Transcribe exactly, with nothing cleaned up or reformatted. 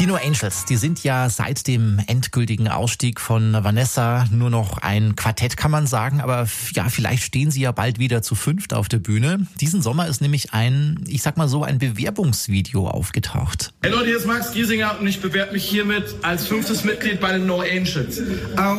Die No Angels, die sind ja seit dem endgültigen Ausstieg von Vanessa nur noch ein Quartett, kann man sagen. Aber ja, vielleicht stehen sie ja bald wieder zu fünft auf der Bühne. Diesen Sommer ist nämlich ein, ich sag mal so, ein Bewerbungsvideo aufgetaucht. Hey Leute, hier ist Max Giesinger und ich bewerbe mich hiermit als fünftes Mitglied bei den No Angels.